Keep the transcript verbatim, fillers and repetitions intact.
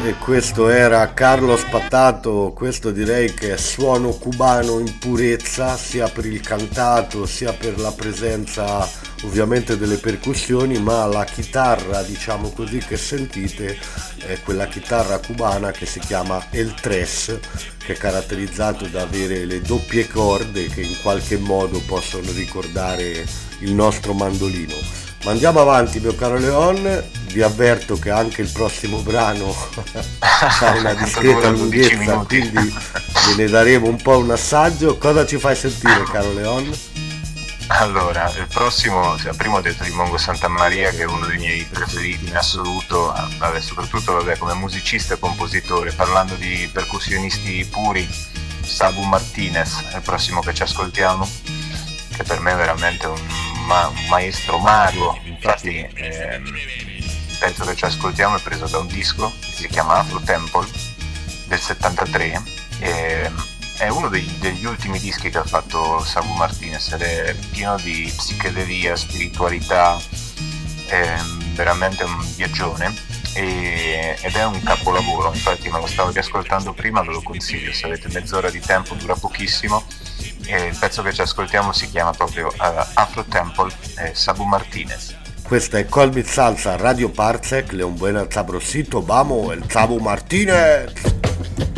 E questo era Carlo Spattato, questo direi che è suono cubano in purezza, sia per il cantato sia per la presenza ovviamente delle percussioni, ma la chitarra, diciamo così, che sentite è quella chitarra cubana che si chiama El Tres, che è caratterizzato da avere le doppie corde che in qualche modo possono ricordare il nostro mandolino. Ma andiamo avanti, mio caro Leon, vi avverto che anche il prossimo brano ha una discreta lunghezza, quindi ve ne daremo un po' un assaggio. Cosa ci fai sentire, caro Leon? Allora, il prossimo, prima ho detto di Mongo Santamaria, che è uno dei miei preferiti in assoluto, vabbè, soprattutto vabbè, come musicista e compositore. Parlando di percussionisti puri, Sabu Martinez è il prossimo che ci ascoltiamo, che per me è veramente un, ma- un maestro mago. Infatti ehm, il pezzo che ci ascoltiamo è preso da un disco che si chiama Afro Temple del settantatré, e è uno dei, degli ultimi dischi che ha fatto Sabu Martinez ed è pieno di psichedelia, spiritualità, è veramente un viaggione e, ed è un capolavoro. Infatti me lo stavo riascoltando prima, ve lo consiglio, se avete mezz'ora di tempo, dura pochissimo, e il pezzo che ci ascoltiamo si chiama proprio uh, Afro Temple, eh, Sabu Martinez. Questa è Colbit Salsa Radio Parsec, le un buen sabrosito, vamos, el Sabu Martinez.